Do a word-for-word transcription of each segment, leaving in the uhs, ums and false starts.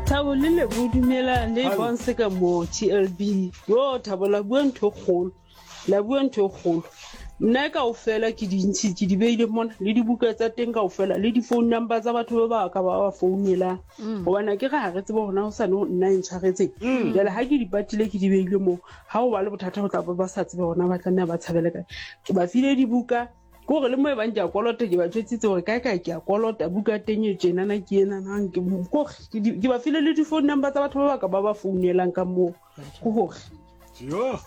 Thabo le le bodumela le bonse ka mo T L B yo Thabo la bua ntho kgolo la bua ntho kgolo nna ka ofela ke dintsi ke di beile mona le dibuka tsa teng ka ofela le di phone number tsa batho ba ba ka ba ba founela gobana ke ga re tsebe gona go sa no nna intshwaretse jale ha ke di patile ke di beile mo ha o ba le bothata go tla ba sa tsebe gona ba tla ba tshabele ka ke ba file dibuka go re le mo e bang ja kolota ke ba tswetsitse gore kae kae ke a kolota buka teng e tsena na ke ena nang ke go ke ba file le di phone number tsa batho ba ba ka ba ba founelang ka mo go gore yo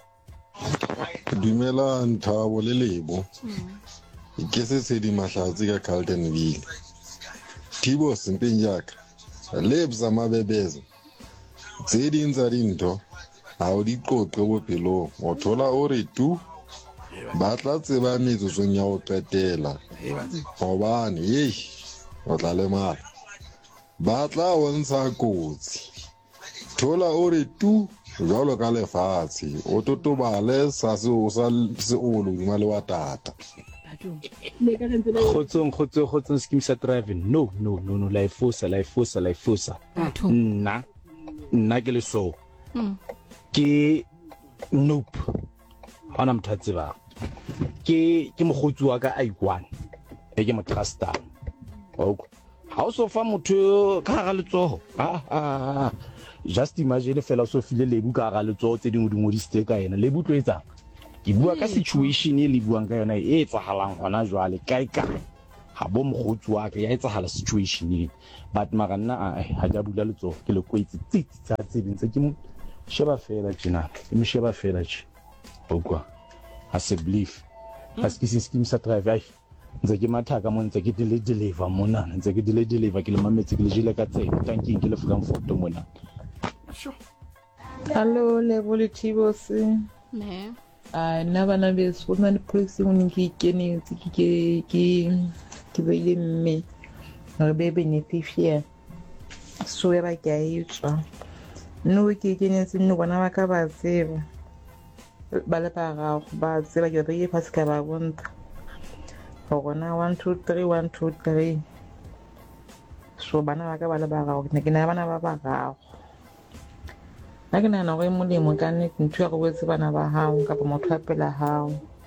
Dumela Nthabo le Lebo ke se se di mahlatsi ka Carltonville Thibo sempeng jaka lebza mabebezo tse ding tsa dintho ha o di qoqe bophelong o thola o re tu ba tla tseba metsotsong ya go qetela gobane yei o tla lemala ba tla o ntsha kotsi thola o re tu jalo ka lefatshe o totobale sa se o sa se o lo duma le wa tata khotsong khotso khotsong scheme sa driving no no no no la ifosa la ifosa la ifosa nna nna ke le so ke nope hona mthatse ba ke ke mogotsi wa ka I one e ke mo trusta okay ha o so fa motho ka ga letsoho ah ah just imagine fela so file lebu ka ga letsoho tse dingwe dingodisitse ka yena lebu tlo etsa ke bua ka situation e le buang ka yona e etsahalang hona jwale kae kae ha bo mogotsi wa ka ya etsahala situation e but magana a ha ja bula letsoho ke le kwetse tsitsi tsa tsebeng tse ke mo sheba fela tjena ke mo sheba fela tjhe okwa a se believe parce que c'est scheme sa travail ntse ke mathaka mo ntse ke dile deliver mona ntse ke dile deliver ke le mametse ke le jile ka tsela tanking ke le Frankfurt mona sure Hello Lebo le Thibo se ne a na bana be so na police mo nki kene ke ke ke ke be ile mme re be beneficiary so ya ba ke a itswa no ke kene se no bona ba ka ba tseba ba le ba ga ba tseba ke re fa se ka ba bonta gona one two three one two three so bana ba ka ba le ba ga ne ke na bana ba ba ga na ke na no re mo le mo ka ne ntwa go wetse bana ba hao ka ba motho a pela hao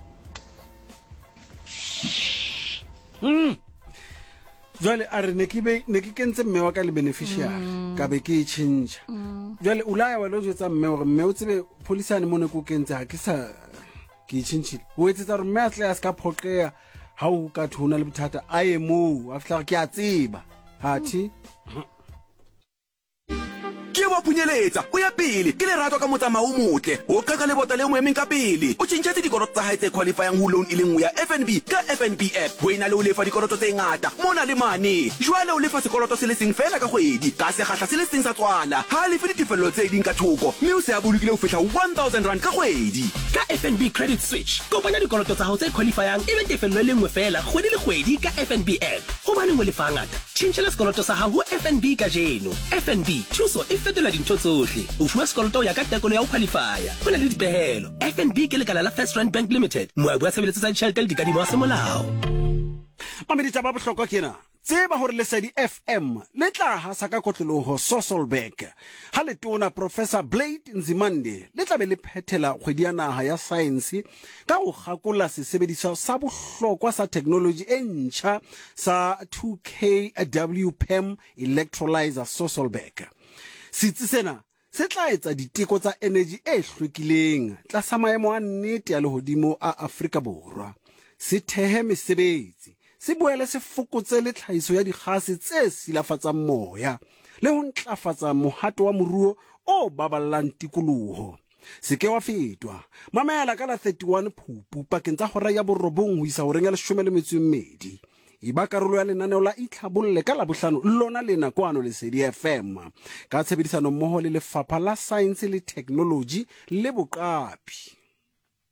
mm jwale a re ne ke be ne ke kentse mme wa ka le beneficiary ka be ke change jwale ulaya wa lo jwetsa mme gore mme o tsebe polisane mo ne ko kentse ha ke sa ke change o etsetsa re mme a tla ska phoqea ha o ka thona le bothata a ye mo a fitla ke a tseba hathi ke wa punyeletsa o ya pele ke le ratwa ka motsama o motle o ka ka le bota le mo emeng ka pele o tshintshetse dikoloto tsa hae tse qualifying ho loan ile nngwe ya F N B ka F N B app ho ina le o lefa dikoloto tse ngata mona le mane jwale o lefa sekoloto se le seng fela ka kgwedi ka se gahla se le seng sa tswala ha le fe ditefello tse ding ka thoko mme o se a bolokile ho fihla one thousand rand ka kgwedi ka F N B credit switch kopanya dikoloto tsa hao tse qualifying e be tefello le nngwe fela kgwedi le kgwedi ka F N B app ho ba le ngwe le fa ngata tshintshela sekoloto sa hao ho F N B ka jeno F N B thuso e fetola dintho tsohle o fuwa sekoloto ya ka tekolo ya ho qualifya ho na le dipehelo F N B ke lekala la First Rand Bank Limited moabi wa tshebeletso tsa ditjhelete le dikadimo tsa semolao mamedi tsa ba bohlokwa kena tseba hore Lesedi F M le tla ha sa ka kotloloho Sasolburg ha le tona Professor Blade Nzimande le tla be le phethela kgwedi ya naha ya science ka go gakola sesebediswa sa bohlokwa sa technology e ntjha sa two K W P E M electrolyzer Sasolburg sitse sena se tla etsa diteko tsa energy e hlwekileng tla sa maemo a nnete ya lehodimo a Afrika Borwa se thehe mesebetsi se boele se fokotse le tlhahiso ya digase tse silafatsang moya le ho ntlafatsa mohato wa moruo o baballang tikoloho se ke wa fetwa mamela ka la thirty-one Phupu pakeng tsa hora ya borobong ho isa ho renga leshome le metso e mmedi iba karolo ya lenaneo la itlhabolle ka la bohlano lona lena kwano Lesedi F M ka tshebedisano mmoho le lefapha la science le technology le boqapi